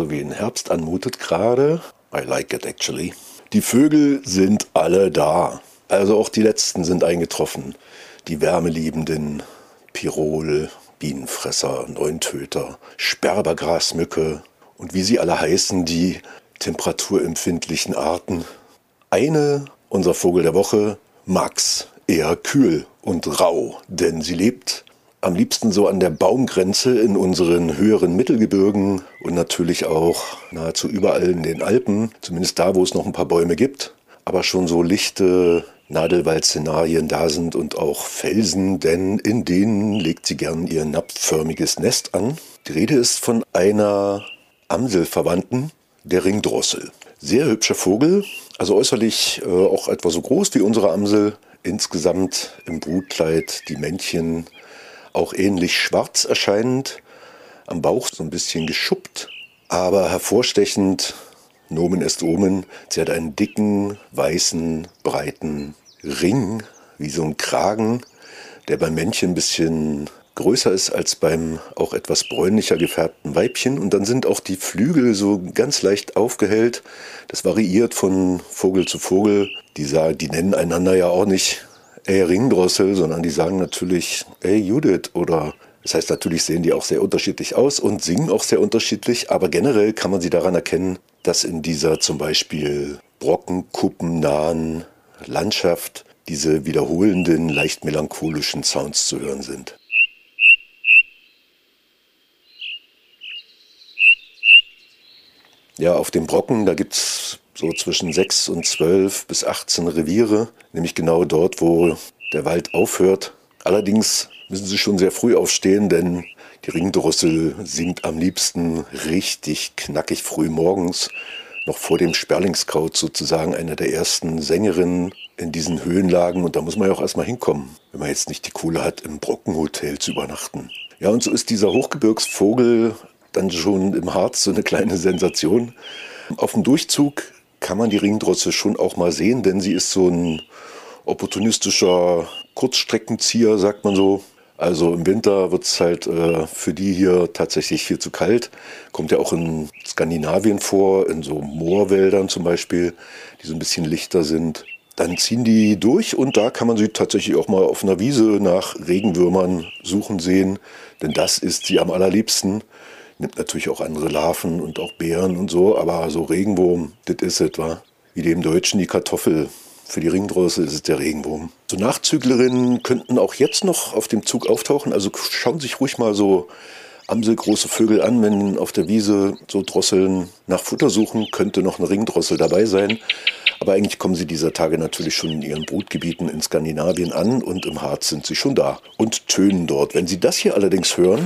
so wie ein Herbst anmutet gerade. I like it actually. Die Vögel sind alle da. Also auch die letzten sind eingetroffen. Die wärmeliebenden Pirol, Bienenfresser, Neuntöter, Sperbergrasmücke und wie sie alle heißen, die temperaturempfindlichen Arten. Eine, unser Vogel der Woche, Max, eher kühl und rau, denn sie lebt am liebsten so an der Baumgrenze in unseren höheren Mittelgebirgen und natürlich auch nahezu überall in den Alpen, zumindest da, wo es noch ein paar Bäume gibt, aber schon so lichte Nadelwald-Szenarien da sind und auch Felsen, denn in denen legt sie gern ihr napfförmiges Nest an. Die Rede ist von einer Amselverwandten, der Ringdrossel. Sehr hübscher Vogel, also äußerlich auch etwa so groß wie unsere Amsel, insgesamt im Brutkleid die Männchen auch ähnlich schwarz erscheinend, am Bauch so ein bisschen geschuppt, aber hervorstechend, Nomen est Omen, sie hat einen dicken, weißen, breiten Ring, wie so ein Kragen, der beim Männchen ein bisschen größer ist als beim auch etwas bräunlicher gefärbten Weibchen. Und dann sind auch die Flügel so ganz leicht aufgehellt. Das variiert von Vogel zu Vogel. Die nennen einander ja auch nicht ey Ringdrossel, sondern die sagen natürlich ey Judith oder das heißt natürlich sehen die auch sehr unterschiedlich aus und singen auch sehr unterschiedlich, aber generell kann man sie daran erkennen, dass in dieser zum Beispiel brockenkuppennahen Landschaft diese wiederholenden, leicht melancholischen Sounds zu hören sind. Ja, auf dem Brocken, da gibt es so zwischen 6 und 12 bis 18 Reviere, nämlich genau dort, wo der Wald aufhört. Allerdings müssen sie schon sehr früh aufstehen, denn die Ringdrossel singt am liebsten richtig knackig früh morgens, noch vor dem Sperlingskraut sozusagen eine der ersten Sängerinnen in diesen Höhenlagen. Und da muss man ja auch erstmal hinkommen, wenn man jetzt nicht die Kohle hat, im Brockenhotel zu übernachten. Ja, und so ist dieser Hochgebirgsvogel dann schon im Harz so eine kleine Sensation. Auf dem Durchzug kann man die Ringdrossel schon auch mal sehen, denn sie ist so ein opportunistischer Kurzstreckenzieher, sagt man so. Also im Winter wird es halt für die hier tatsächlich viel zu kalt. Kommt ja auch in Skandinavien vor, in so Moorwäldern zum Beispiel, die so ein bisschen lichter sind. Dann ziehen die durch und da kann man sie tatsächlich auch mal auf einer Wiese nach Regenwürmern suchen sehen, denn das ist sie am allerliebsten. Nimmt natürlich auch andere Larven und auch Beeren und so, aber so Regenwurm, das ist es, wa? Wie dem Deutschen die Kartoffel. Für die Ringdrossel ist es der Regenwurm. So Nachzüglerinnen könnten auch jetzt noch auf dem Zug auftauchen, also schauen sich ruhig mal so amselgroße Vögel an, wenn auf der Wiese so Drosseln nach Futter suchen, könnte noch eine Ringdrossel dabei sein. Aber eigentlich kommen sie dieser Tage natürlich schon in ihren Brutgebieten in Skandinavien an und im Harz sind sie schon da und tönen dort. Wenn Sie das hier allerdings hören,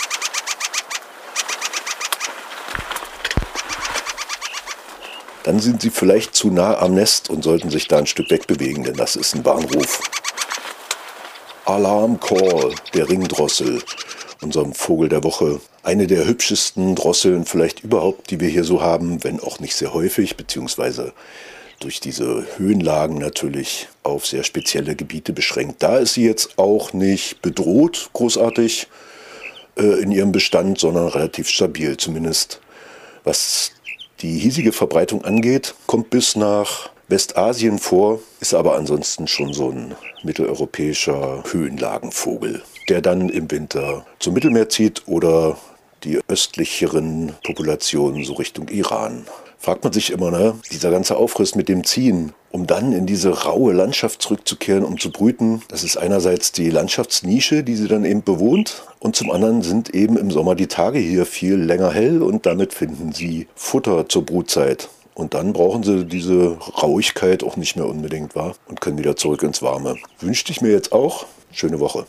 dann sind sie vielleicht zu nah am Nest und sollten sich da ein Stück wegbewegen, denn das ist ein Warnruf. Alarm Call der Ringdrossel, unserem Vogel der Woche. Eine der hübschesten Drosseln vielleicht überhaupt, die wir hier so haben, wenn auch nicht sehr häufig, beziehungsweise durch diese Höhenlagen natürlich auf sehr spezielle Gebiete beschränkt. Da ist sie jetzt auch nicht bedroht, großartig in ihrem Bestand, sondern relativ stabil, zumindest was die hiesige Verbreitung angeht, kommt bis nach Westasien vor, ist aber ansonsten schon so ein mitteleuropäischer Höhenlagenvogel, der dann im Winter zum Mittelmeer zieht oder die östlicheren Populationen so Richtung Iran. Fragt man sich immer, ne, dieser ganze Aufriss mit dem Ziehen, um dann in diese raue Landschaft zurückzukehren, um zu brüten. Das ist einerseits die Landschaftsnische, die sie dann eben bewohnt, und zum anderen sind eben im Sommer die Tage hier viel länger hell und damit finden sie Futter zur Brutzeit. Und dann brauchen sie diese Rauigkeit auch nicht mehr unbedingt, wahr? Und können wieder zurück ins Warme. Wünschte ich mir jetzt auch. Schöne Woche.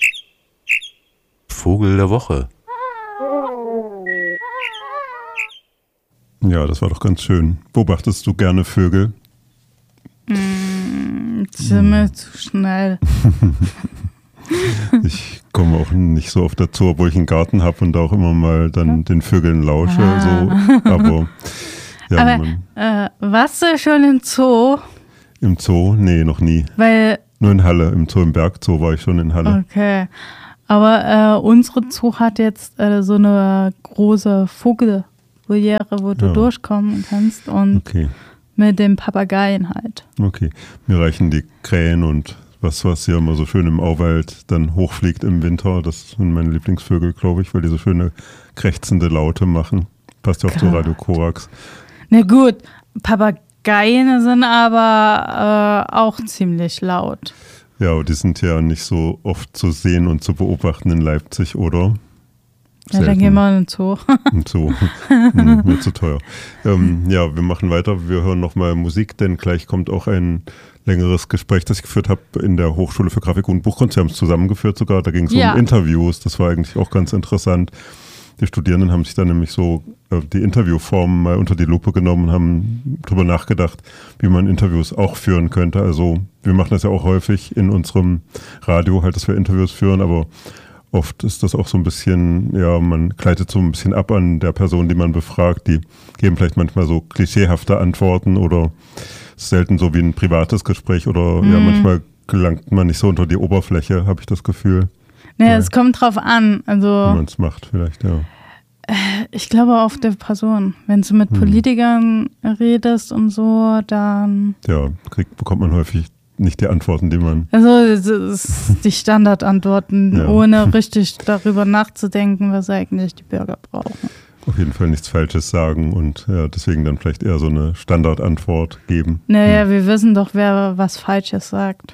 Vogel der Woche. Ja, das war doch ganz schön. Beobachtest du gerne Vögel? Sind mir zu schnell. Ich komme auch nicht so oft dazu, obwohl ich einen Garten habe und auch immer mal dann den Vögeln lausche. So. Aber, ja, aber warst du schon im Zoo? Im Zoo? Nee, noch nie. Nur in Halle. Im Zoo im Bergzoo war ich schon in Halle. Okay. Aber unsere Zoo hat jetzt so eine große Voliere, wo du durchkommen kannst und mit den Papageien halt. Okay, mir reichen die Krähen und was hier immer so schön im Auwald dann hochfliegt im Winter. Das sind meine Lieblingsvögel, glaube ich, weil die so schöne krächzende Laute machen. Passt ja auch zu Radio Korax. Na gut, Papageien sind aber auch ziemlich laut. Ja, aber die sind ja nicht so oft zu sehen und zu beobachten in Leipzig, oder? Ja, dann gehen wir in den Zoo. Im Zoo. Mir zu teuer. Ja, wir machen weiter. Wir hören nochmal Musik, denn gleich kommt auch ein längeres Gespräch, das ich geführt habe in der Hochschule für Grafik und Buchkunst. Wir haben es zusammengeführt sogar. Da ging es um Interviews. Das war eigentlich auch ganz interessant. Die Studierenden haben sich dann nämlich so die Interviewformen mal unter die Lupe genommen und haben darüber nachgedacht, wie man Interviews auch führen könnte. Also wir machen das ja auch häufig in unserem Radio, halt, dass wir Interviews führen, aber oft ist das auch so ein bisschen, ja, man gleitet so ein bisschen ab an der Person, die man befragt. Die geben vielleicht manchmal so klischeehafte Antworten oder selten so wie ein privates Gespräch oder ja, manchmal gelangt man nicht so unter die Oberfläche, habe ich das Gefühl. Naja, es kommt drauf an. Also, wie man es macht vielleicht, ja. Ich glaube auf der Person. Wenn du mit Politikern redest und so, dann... Ja, bekommt man häufig nicht die Antworten, die man... Also die Standardantworten, ohne richtig darüber nachzudenken, was eigentlich die Bürger brauchen. Auf jeden Fall nichts Falsches sagen und ja, deswegen dann vielleicht eher so eine Standardantwort geben. Naja, wir wissen doch, wer was Falsches sagt.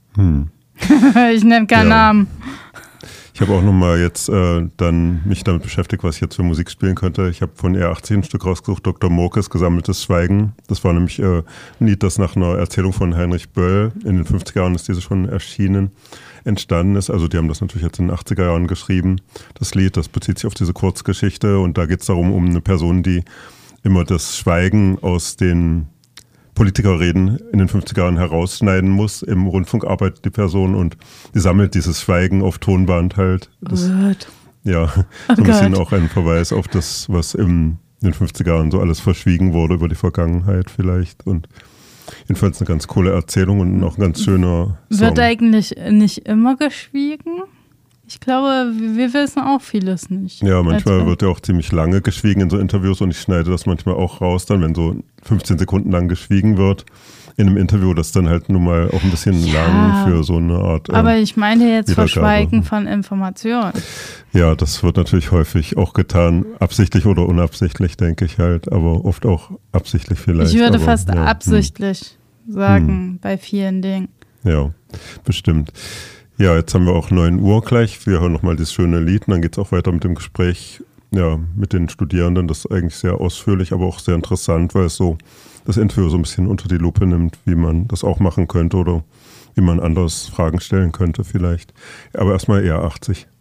Ich nenne keinen Namen. Ich habe auch nochmal jetzt dann mich damit beschäftigt, was ich jetzt für Musik spielen könnte. Ich habe von R80 ein Stück rausgesucht, Dr. Murkes Gesammeltes Schweigen. Das war nämlich ein Lied, das nach einer Erzählung von Heinrich Böll, in den 50er Jahren ist diese schon erschienen, entstanden ist. Also die haben das natürlich jetzt in den 80er Jahren geschrieben. Das Lied, das bezieht sich auf diese Kurzgeschichte und da geht es darum, um eine Person, die immer das Schweigen aus den Politikerreden in den 50er Jahren herausschneiden muss. Im Rundfunk arbeitet die Person und die sammelt dieses Schweigen auf Tonband halt. Das, ja, so ein bisschen auch ein Verweis auf das, was in den 50er Jahren so alles verschwiegen wurde über die Vergangenheit vielleicht. Und jedenfalls eine ganz coole Erzählung und auch ein ganz schöner Song. Wird eigentlich nicht immer geschwiegen? Ich glaube, wir wissen auch vieles nicht. Ja, manchmal wird ja auch ziemlich lange geschwiegen in so Interviews und ich schneide das manchmal auch raus, dann wenn so 15 Sekunden lang geschwiegen wird in einem Interview, das dann halt nun mal auch ein bisschen lang für so eine Art aber ich meine jetzt Verschweigen von Informationen. Ja, das wird natürlich häufig auch getan, absichtlich oder unabsichtlich, denke ich halt, aber oft auch absichtlich vielleicht. Ich würde fast absichtlich sagen bei vielen Dingen. Ja, bestimmt. Ja, jetzt haben wir auch 9 Uhr gleich. Wir hören nochmal dieses schöne Lied und dann geht es auch weiter mit dem Gespräch mit den Studierenden. Das ist eigentlich sehr ausführlich, aber auch sehr interessant, weil es so das Interview so ein bisschen unter die Lupe nimmt, wie man das auch machen könnte oder wie man anders Fragen stellen könnte vielleicht. Aber erstmal eher 80.